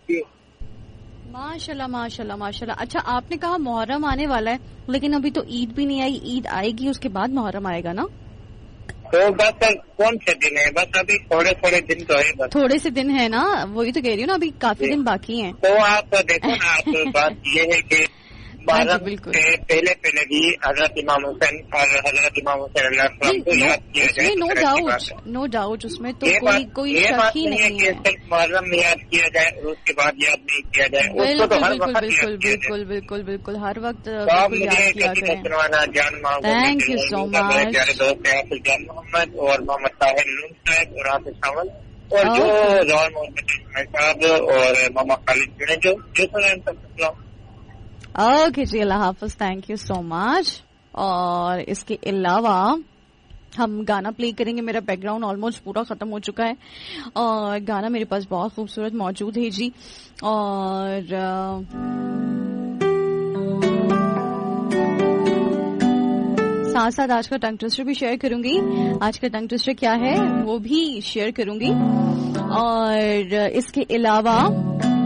ماشاءاللہ ماشاءاللہ ماشاءاللہ. اچھا آپ نے کہا محرم آنے والا ہے, لیکن ابھی تو عید بھی نہیں آئی, عید آئے گی اس کے بعد محرم آئے گا نا؟ تو بس کون سے دن ہے؟ بس ابھی تھوڑے تھوڑے دن تو ہے, بس تھوڑے سے دن ہے نا, وہی تو کہہ رہی ہوں نا, ابھی کافی دن باقی ہیں. تو آپ دیکھو نا, آپ بات یہ ہے کہ محرم سے پہلے بھی حضرت امام حسین اور حضرت امام حسین علیہ السلام کو یاد کیا جائے. نو ڈاؤٹ اس میں تو کوئی شک ہی نہیں ہے. صرف محرم میں یاد کیا جائے اور اس کے بعد یاد نہیں کیا جائے, اس کو تو ہر وقت بالکل بالکل بالکل ہر وقت یاد کیا کریں. تھینک یو سو مچ. میرے دوست حافظ جان محمد اور محمد طاہر نون صاحب اور حافظ ساول اور جو جوہر محمد صاحب اور ماما خالد جڑے جو سب. اوکے جی, اللہ حافظ, تھینک یو سو مچ. اور اس کے علاوہ ہم گانا پلے کریں گے. میرا بیک گراؤنڈ آلموسٹ پورا ختم ہو چکا ہے اور گانا میرے پاس بہت خوبصورت موجود ہے جی. اور ساتھ ساتھ آج کا ٹنگ ٹوسٹر بھی شیئر کروں گی. آج کا ٹنگ ٹوسٹر کیا ہے وہ بھی شیئر کروں گی. اور اس کے علاوہ